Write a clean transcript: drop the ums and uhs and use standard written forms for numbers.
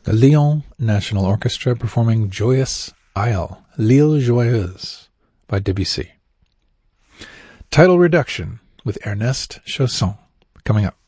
The Lyon National Orchestra performing Joyous Isle, L'Île Joyeuse by Debussy. Title Reduction with Ernest Chausson coming up.